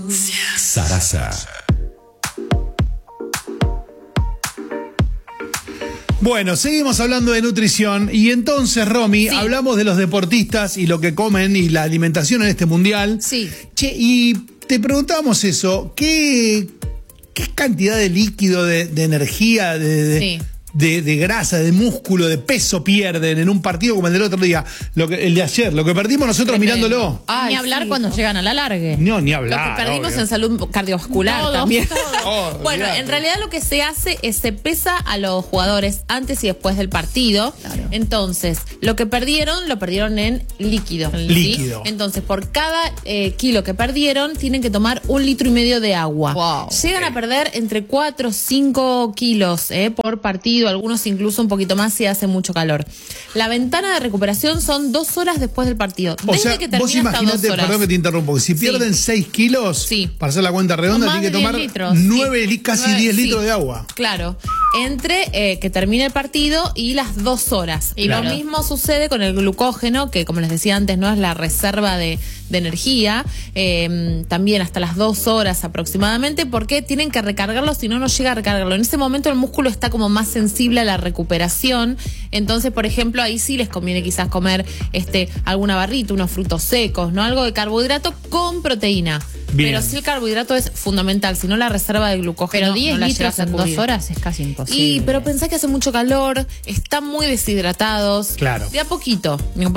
Sarasa. Bueno, seguimos hablando de nutrición y entonces, Romy, hablamos de los deportistas y lo que comen y la alimentación en este mundial. Sí. Che, y te preguntamos eso, ¿qué cantidad de líquido, de energía, de grasa, de músculo, de peso pierden en un partido como el del otro día? El de ayer, lo que perdimos nosotros mirándolo. Ni hablar cuando llegan a la largue. No, ni hablar. Lo que perdimos en salud cardiovascular también. Bueno, olvidate. en realidad lo que se hace es se pesa a los jugadores antes y después del partido. Claro. Entonces, lo que perdieron, lo perdieron en líquido. Líquido. ¿Sí? Entonces, por cada kilo que perdieron, tienen que tomar 1,5 litros de agua. Wow. Llegan a perder entre 4 o 5 kilos por partido, algunos incluso un poquito más si hace mucho calor. La ventana de recuperación son 2 horas después del partido. O sea, que vos termina hasta 2 imaginate, horas. perdón que te interrumpo, que si pierden 6 kilos, para hacer la cuenta redonda, Más tiene que de tomar 10 litros. 9, casi 10 litros de agua. Claro, entre que termine el partido y las 2 horas. Y claro. lo mismo sucede con el glucógeno, que como les decía antes, no es la reserva de energía, también hasta las 2 horas aproximadamente, porque tienen que recargarlo, si no, no llega a recargarlo. En ese momento el músculo está como más sensible a la recuperación, entonces, por ejemplo, ahí sí les conviene quizás comer alguna barrita, unos frutos secos, ¿no? Algo de carbohidrato con proteína. Bien. Pero sí el carbohidrato es fundamental, si no la reserva de glucógeno. Pero 10 no la litros llegas a en 2 cubrir. horas es casi imposible. Pero pensá que hace mucho calor, están muy deshidratados. Claro. De a poquito.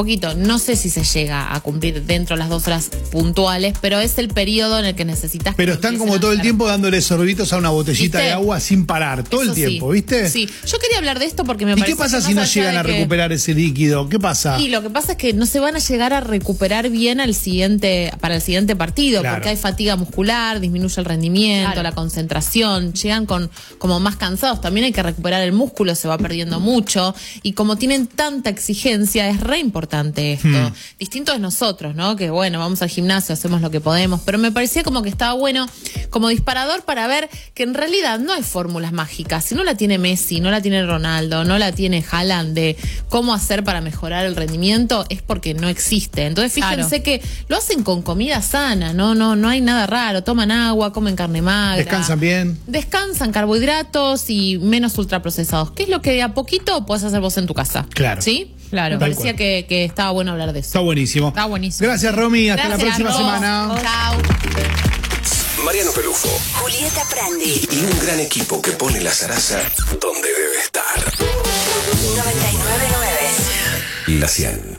No sé si se llega a cumplir dentro de las 2 horas puntuales, pero es el periodo en el que necesitas. Pero que están empiecen como a todo el hacer. tiempo dándole sorbitos a una botellita ¿Viste? de agua sin parar, todo Eso el tiempo, sí. ¿viste? Sí, yo quería hablar de esto porque me ¿Y parece qué pasa que si no más allá llegan de a que- recuperar ese líquido? ¿Qué pasa? Y lo que pasa es que no se van a llegar a recuperar bien para el siguiente partido, Claro. porque hay fatiga muscular, disminuye el rendimiento, Claro. la concentración, llegan como más cansados. También hay que recuperar el músculo, se va perdiendo mucho, y como tienen tanta exigencia, es re importante esto. Distinto es nosotros, ¿no? Que bueno, vamos al gimnasio, hacemos lo que podemos, pero me parecía como que estaba bueno como disparador para ver que en realidad no hay fórmulas mágicas. Si no la tiene Messi, no la tiene Ronaldo, no la tiene Haaland, de cómo hacer para mejorar el rendimiento, es porque no existe. Entonces fíjense que lo hacen con comida sana, no hay nada raro, toman agua, comen carne magra. ¿Descansan bien? Descansan, carbohidratos y menos ultraprocesados. ¿Qué es lo que de a poquito puedes hacer vos en tu casa? Claro. ¿Sí? Claro. Me Tal parecía cual. que estaba bueno hablar de eso. Está buenísimo. Está buenísimo. Gracias, Romy. Hasta la Gracias, próxima Ro. semana. Chao. Mariano Pelufo. Julieta Prandi. Y un gran equipo que pone la Sarasa donde debe estar. 99.9. La 100.